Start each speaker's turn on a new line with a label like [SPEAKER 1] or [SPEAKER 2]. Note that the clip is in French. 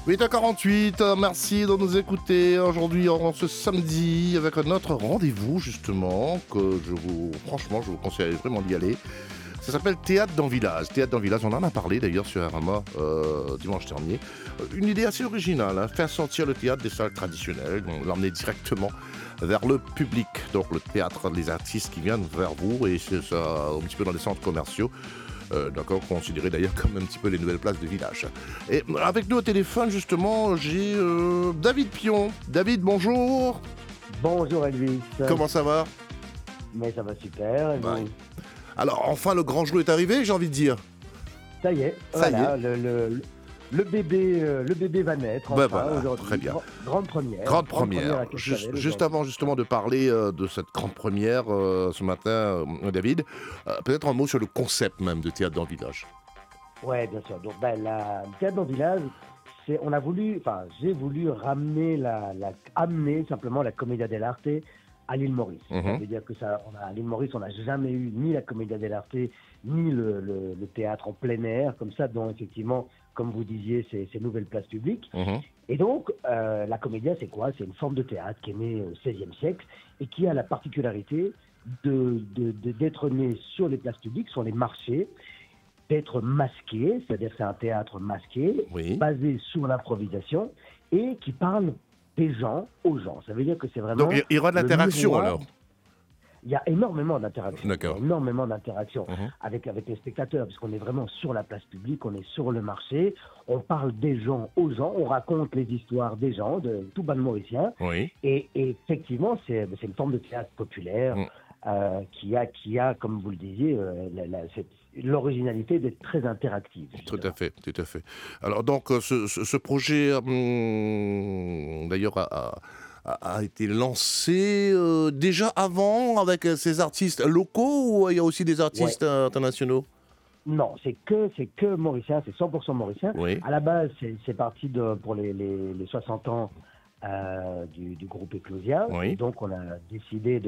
[SPEAKER 1] 8h48, merci de nous écouter aujourd'hui en ce samedi avec notre rendez-vous justement que franchement je vous conseille vraiment d'y aller. Ça s'appelle Théâtre dans le Village. Théâtre dans le Village, on en a parlé d'ailleurs sur RMA dimanche dernier. Une idée assez originale, faire sortir le théâtre des salles traditionnelles, l'emmener directement vers le public. Donc le théâtre, les artistes qui viennent vers vous et c'est ça un petit peu dans les centres commerciaux. D'accord, considéré d'ailleurs comme un petit peu les nouvelles places de village. Et avec nous au téléphone, justement, j'ai David Pion. David, bonjour.
[SPEAKER 2] Bonjour Elvis.
[SPEAKER 1] Comment ça va?
[SPEAKER 2] Mais ça va super. Et
[SPEAKER 1] ouais. Alors, enfin, le grand jour est arrivé, j'ai envie de dire.
[SPEAKER 2] Ça y est,
[SPEAKER 1] ça
[SPEAKER 2] voilà,
[SPEAKER 1] y est.
[SPEAKER 2] Le bébé va naître enfin,
[SPEAKER 1] voilà,
[SPEAKER 2] aujourd'hui.
[SPEAKER 1] très bien.
[SPEAKER 2] Grande première.
[SPEAKER 1] Grande première. Juste avant justement de parler de cette grande première ce matin, David, peut-être un mot sur le concept même de Théâtre dans le Village.
[SPEAKER 2] Ouais, bien sûr. Donc, la Théâtre dans le Village, j'ai voulu amener simplement la Commedia dell'arte à l'île Maurice. Ça veut dire que à l'île Maurice, on n'a jamais eu ni la Commedia dell'arte, ni le théâtre en plein air, comme ça, dont effectivement, comme vous disiez, ces nouvelles places publiques. Et donc, la Commedia, c'est quoi? C'est une forme de théâtre qui est née au XVIe siècle et qui a la particularité d'être née sur les places publiques, sur les marchés, d'être masqué, c'est-à-dire que c'est un théâtre masqué, basé sur l'improvisation et qui parle des gens aux gens. Ça veut dire que c'est vraiment...
[SPEAKER 1] Donc il y aura de l'interaction alors?
[SPEAKER 2] Il y a énormément d'interaction.
[SPEAKER 1] D'accord.
[SPEAKER 2] Énormément d'interaction avec les spectateurs, puisqu'on est vraiment sur la place publique, on est sur le marché, on parle des gens aux gens, on raconte les histoires des gens, de tout bas de Mauricien. Et effectivement, c'est une forme de théâtre populaire qui a, comme vous le disiez, l'originalité d'être très interactive.
[SPEAKER 1] Tout à fait. Alors donc, ce projet, d'ailleurs, a été lancé déjà avant avec ces artistes locaux ou il y a aussi des artistes internationaux?
[SPEAKER 2] Non, c'est que mauricien, c'est 100% mauricien. À la base, c'est parti pour les 60 ans du groupe Eclosia. Donc on a décidé